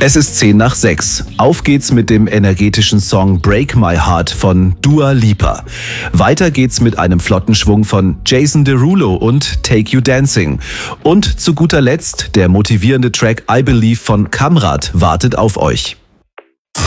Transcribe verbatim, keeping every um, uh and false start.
Es ist zehn nach sechs. Auf geht's mit dem energetischen Song Break My Heart von Dua Lipa. Weiter geht's mit einem flotten Schwung von Jason Derulo und Take You Dancing. Und zu guter Letzt der motivierende Track I Believe von Kamrat wartet auf euch.